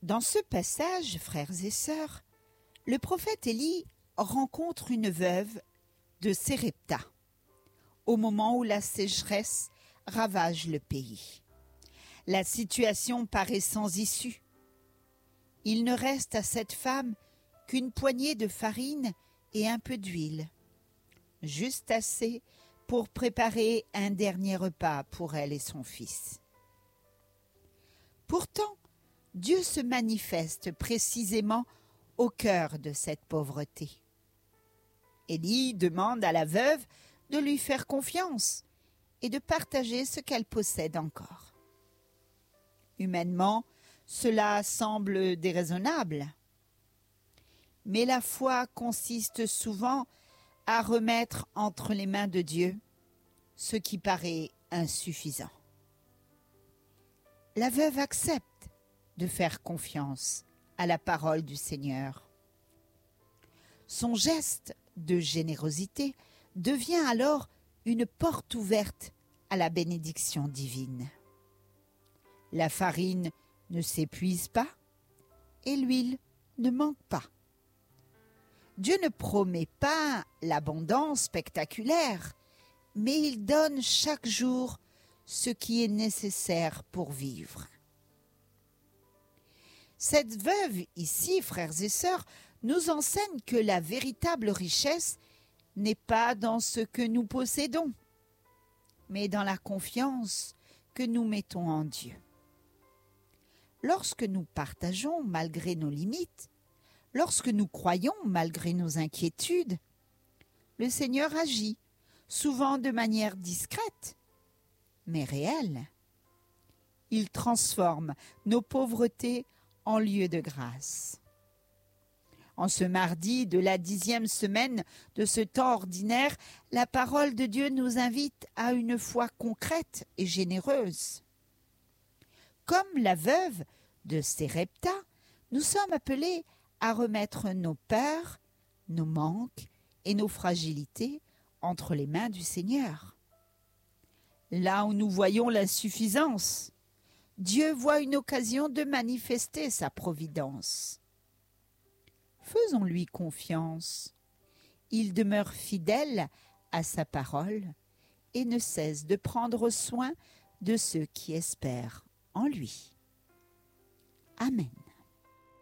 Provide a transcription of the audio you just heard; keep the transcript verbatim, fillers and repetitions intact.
Dans ce passage, frères et sœurs, le prophète Élie rencontre une veuve de Sérepta, au moment où la sécheresse ravage le pays. La situation paraît sans issue. Il ne reste à cette femme qu'une poignée de farine et un peu d'huile, juste assez pour préparer un dernier repas pour elle et son fils. Pourtant, Dieu se manifeste précisément au cœur de cette pauvreté. Élie demande à la veuve de lui faire confiance et de partager ce qu'elle possède encore. Humainement, cela semble déraisonnable. Mais la foi consiste souvent à remettre entre les mains de Dieu ce qui paraît insuffisant. La veuve accepte de faire confiance à la parole du Seigneur. Son geste de générosité devient alors une porte ouverte à la bénédiction divine. La farine ne s'épuise pas et l'huile ne manque pas. Dieu ne promet pas l'abondance spectaculaire, mais il donne chaque jour ce qui est nécessaire pour vivre. Cette veuve ici, frères et sœurs, nous enseigne que la véritable richesse n'est pas dans ce que nous possédons, mais dans la confiance que nous mettons en Dieu. Lorsque nous partageons malgré nos limites, lorsque nous croyons malgré nos inquiétudes, le Seigneur agit, souvent de manière discrète, mais réelle. Il transforme nos pauvretés en lieu de grâce. En ce mardi de la dixième semaine de ce temps ordinaire, la parole de Dieu nous invite à une foi concrète et généreuse. Comme la veuve de Sérepta, nous sommes appelés à remettre nos peurs, nos manques et nos fragilités entre les mains du Seigneur. Là où nous voyons l'insuffisance, Dieu voit une occasion de manifester sa providence. Faisons-lui confiance. Il demeure fidèle à sa parole et ne cesse de prendre soin de ceux qui espèrent en lui. Amen.